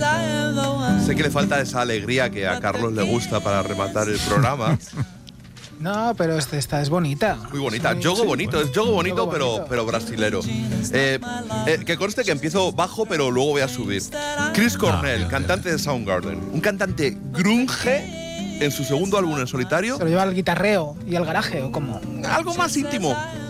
Sé que le falta esa alegría que a Carlos le gusta para rematar el programa. No, pero esta es bonita. Muy bonita. Sí, Jogo sí. bonito, es jogo bonito, bonito. pero brasilero. Que conste que empiezo bajo, pero luego voy a subir. Chris Cornell, cantante de Soundgarden. Un cantante grunge en su segundo álbum en solitario. ¿Se lo lleva al guitarreo y al garaje o cómo? Algo más íntimo.